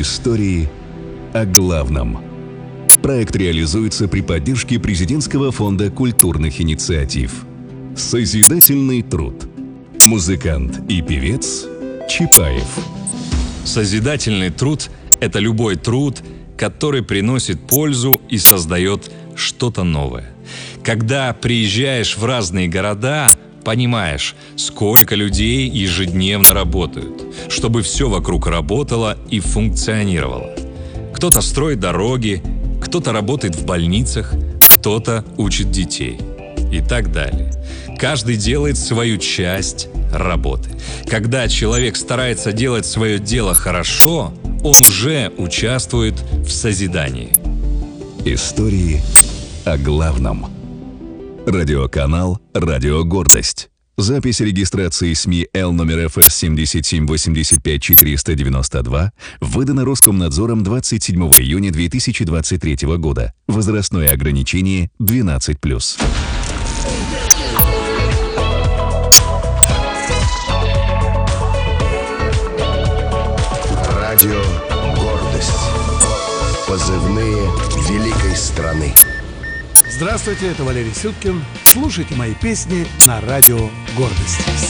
Истории о главном. Проект реализуется при поддержке Президентского фонда культурных инициатив. Созидательный труд. Музыкант и певец Чапаев. Созидательный труд – это любой труд, который приносит пользу и создает что-то новое. Когда приезжаешь в разные города, понимаешь, сколько людей ежедневно работают, чтобы все вокруг работало и функционировало. Кто-то строит дороги, кто-то работает в больницах, кто-то учит детей и так далее. Каждый делает свою часть работы. Когда человек старается делать свое дело хорошо, он уже участвует в созидании. Истории о главном. Радиоканал «Радио Гордость». Запись регистрации СМИ Л номер ФС 7785492 выдана Роскомнадзором 27 июня 2023 года. Возрастное ограничение 12+. Радио «Гордость». Позывные великой страны. Здравствуйте, это Валерий Сюткин. Слушайте мои песни на радио «Гордость».